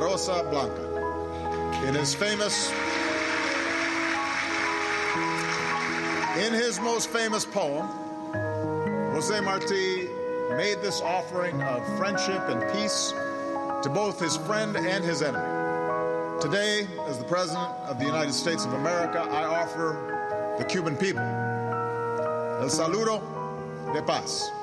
Rosa Blanca. In his most famous poem, Jose Marti made this offering of friendship and peace to both his friend and his enemy. Today, as the President of the United States of America, I offer the Cuban people el saludo de paz.